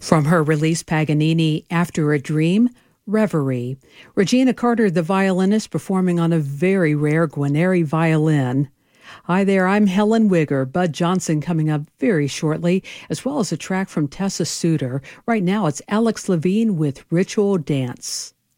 From her release, Paganini, After a Dream, Reverie. Regina Carter, the violinist, performing on a very rare Guarneri violin. Hi there, I'm Helen Wigger. Bud Johnson coming up very shortly, as well as a track from Tessa Suter. Right now, it's Alex Levine with Ritual Dance.